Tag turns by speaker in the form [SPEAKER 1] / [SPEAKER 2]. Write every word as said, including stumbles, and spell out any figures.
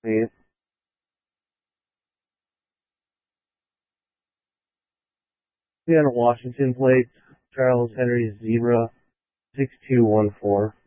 [SPEAKER 1] Eight. Seattle, Washington plate, Charles Henry Zebra, six two one four.